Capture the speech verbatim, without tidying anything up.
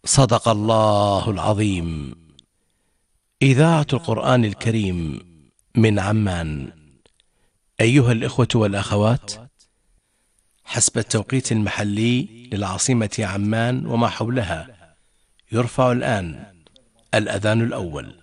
صدق الله العظيم. إذاعة القرآن الكريم من عمان. أيها الإخوة والأخوات، حسب التوقيت المحلي للعاصمة عمان وما حولها، يرفع الآن الأذان الأول.